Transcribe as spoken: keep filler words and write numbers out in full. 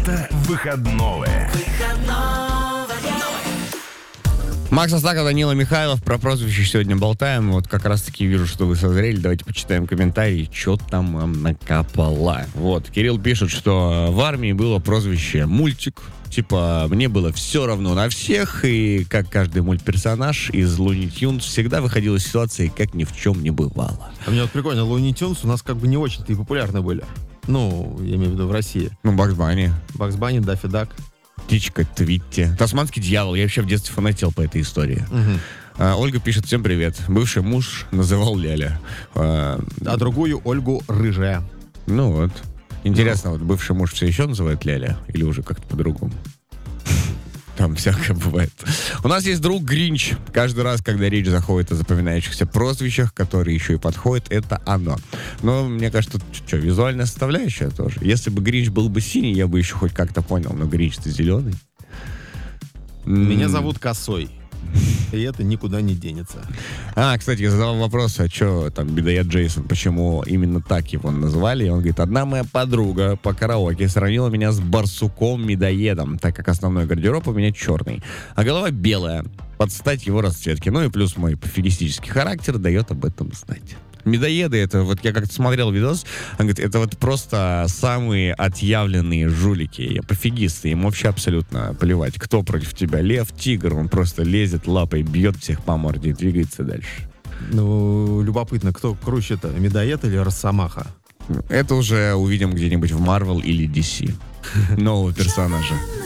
Это выходное. Макс Астаков, Данила Михайлов. Про прозвище сегодня болтаем. Вот как раз-таки вижу, что вы созрели. Давайте почитаем комментарии. Что там вам накапало? Вот, Кирилл пишет, что в армии было прозвище «Мультик». Типа, мне было все равно на всех, и как каждый мультперсонаж из Луни Тюнс всегда выходил из ситуации, как ни в чем не бывало. А мне вот прикольно, Луни Тюнс у нас как бы не очень-то и популярны были. Ну, я имею в виду в России. Ну, Бакс Банни. Бакс Банни, Даффи Дак. Птичка, Твитти. Тасманский дьявол. Я вообще в детстве фанател по этой истории. Угу. А, Ольга пишет: всем привет. Бывший муж называл Ляля. А, а другую Ольгу Рыжая. Ну вот. Интересно, ну. вот бывший муж все еще называет Ляля? Или уже как-то по-другому? Там всякое бывает. У нас есть друг Гринч. Каждый раз, когда речь заходит о запоминающихся прозвищах, которые еще и подходят, это оно. Но мне кажется, что, визуальная составляющая тоже. Если бы Гринч был бы синий, я бы еще хоть как-то понял, но Гринч-то зеленый. Меня зовут Косой. И это никуда не денется. А, кстати, я задавал вопрос, а что там Бедоед Джейсон, почему именно так его назвали? И он говорит: одна моя подруга по караоке сравнила меня с барсуком-медоедом, так как основной гардероб у меня черный, а голова белая, под стать его расцветке. Ну и плюс мой пофигистический характер дает об этом знать. Медоеды, это вот я как-то смотрел видос, он говорит, это вот просто самые отъявленные жулики, пофигисты, им вообще абсолютно плевать, кто против тебя, лев, тигр, он просто лезет лапой, бьет всех по морде и двигается дальше. Ну, любопытно, кто круче-то, Медоед или Росомаха? Это уже увидим где-нибудь в Marvel или ди си. Нового персонажа.